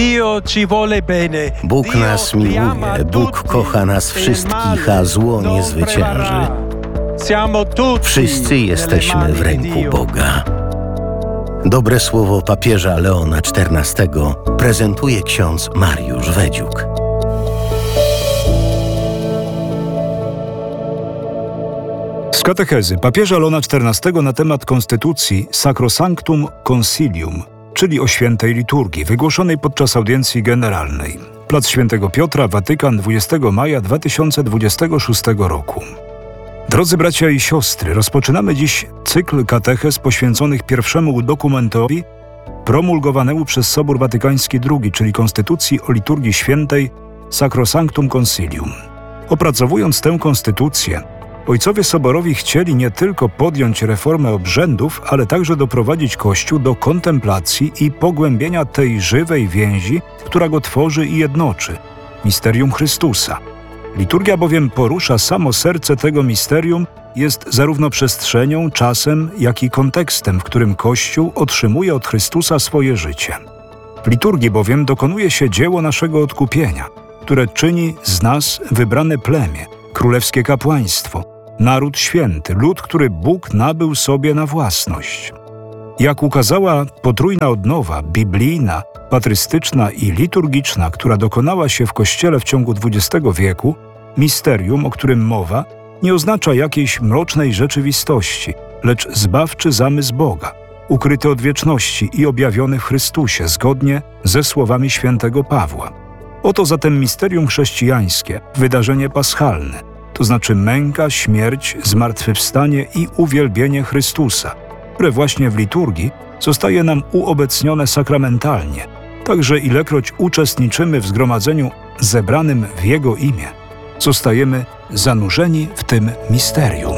Bóg nas miłuje, Bóg kocha nas wszystkich, a zło nie zwycięży. Wszyscy jesteśmy w ręku Boga. Dobre słowo papieża Leona XIV prezentuje ksiądz Mariusz Wedziuk. Z katechezy papieża Leona XIV na temat konstytucji Sacrosanctum Concilium, czyli o świętej liturgii, wygłoszonej podczas audiencji generalnej. Plac Świętego Piotra, Watykan, 20 maja 2026 roku. Drodzy bracia i siostry, rozpoczynamy dziś cykl katechez poświęconych pierwszemu dokumentowi promulgowanemu przez Sobór Watykański II, czyli Konstytucji o liturgii świętej Sacrosanctum Concilium. Opracowując tę konstytucję, ojcowie soborowi chcieli nie tylko podjąć reformę obrzędów, ale także doprowadzić Kościół do kontemplacji i pogłębienia tej żywej więzi, która go tworzy i jednoczy – misterium Chrystusa. Liturgia bowiem porusza samo serce tego misterium, jest zarówno przestrzenią, czasem, jak i kontekstem, w którym Kościół otrzymuje od Chrystusa swoje życie. W liturgii bowiem dokonuje się dzieło naszego odkupienia, które czyni z nas wybrane plemię, królewskie kapłaństwo, naród święty, lud, który Bóg nabył sobie na własność. Jak ukazała potrójna odnowa biblijna, patrystyczna i liturgiczna, która dokonała się w Kościele w ciągu XX wieku, misterium, o którym mowa, nie oznacza jakiejś mrocznej rzeczywistości, lecz zbawczy zamysł Boga, ukryty od wieczności i objawiony w Chrystusie, zgodnie ze słowami świętego Pawła. Oto zatem misterium chrześcijańskie, wydarzenie paschalne, to znaczy męka, śmierć, zmartwychwstanie i uwielbienie Chrystusa, które właśnie w liturgii zostaje nam uobecnione sakramentalnie, także ilekroć uczestniczymy w zgromadzeniu zebranym w Jego imię, zostajemy zanurzeni w tym misterium.